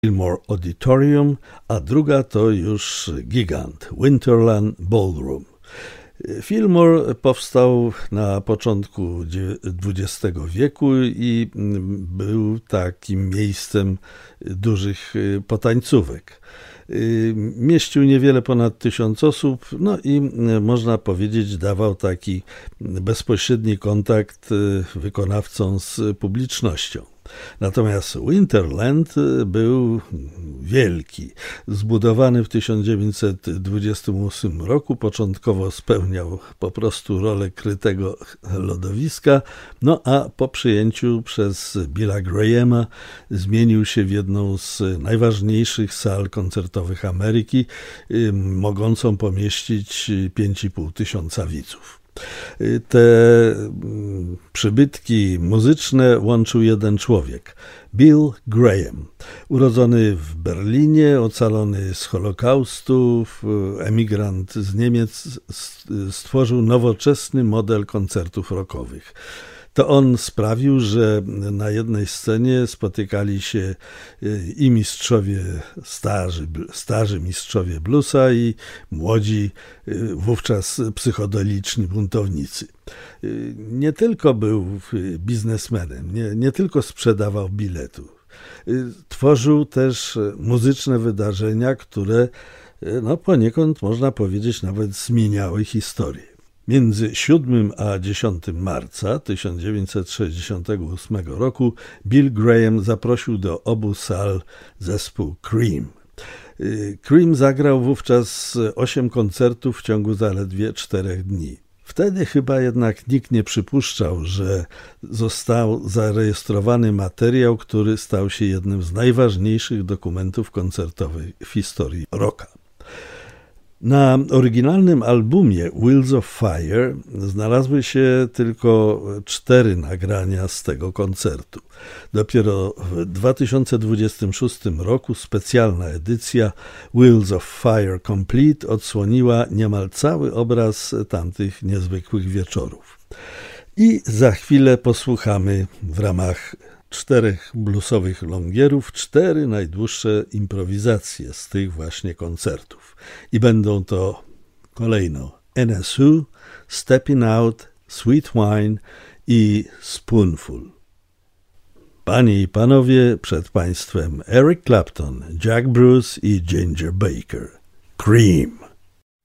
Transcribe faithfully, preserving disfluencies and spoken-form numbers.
Fillmore Auditorium, a druga to już gigant Winterland Ballroom. Fillmore powstał na początku dwudziestego wieku i był takim miejscem dużych potańcówek. Mieścił niewiele ponad tysiąc osób, no i można powiedzieć dawał taki bezpośredni kontakt wykonawcom z publicznością. Natomiast Winterland był wielki. Zbudowany w tysiąc dziewięćset dwudziestym ósmym roku, początkowo spełniał po prostu rolę krytego lodowiska, no a po przyjęciu przez Billa Grahama zmienił się w jedną z najważniejszych sal koncertowych Ameryki, mogącą pomieścić pięć i pół tysiąca widzów. Te przybytki muzyczne łączył jeden człowiek, Bill Graham. Urodzony w Berlinie, ocalony z Holokaustu, emigrant z Niemiec, stworzył nowoczesny model koncertów rockowych. To on sprawił, że na jednej scenie spotykali się i mistrzowie starzy, starzy mistrzowie bluesa i młodzi, wówczas psychodeliczni buntownicy. Nie tylko był biznesmenem, nie, nie tylko sprzedawał biletów. Tworzył też muzyczne wydarzenia, które no, poniekąd można powiedzieć nawet zmieniały historię. Między siódmym a dziesiątym marca tysiąc dziewięćset sześćdziesiątego ósmego roku Bill Graham zaprosił do obu sal zespół Cream. Cream zagrał wówczas osiem koncertów w ciągu zaledwie czterech dni. Wtedy chyba jednak nikt nie przypuszczał, że został zarejestrowany materiał, który stał się jednym z najważniejszych dokumentów koncertowych w historii rocka. Na oryginalnym albumie Wheels of Fire znalazły się tylko cztery nagrania z tego koncertu. Dopiero w dwa tysiące dwudziestym szóstym roku specjalna edycja Wheels of Fire Complete odsłoniła niemal cały obraz tamtych niezwykłych wieczorów. I za chwilę posłuchamy w ramach czterech bluesowych longierów cztery najdłuższe improwizacje z tych właśnie koncertów. I będą to kolejno N S U, Stepping Out, Sweet Wine i Spoonful. Panie i panowie, przed państwem Eric Clapton, Jack Bruce i Ginger Baker. Cream.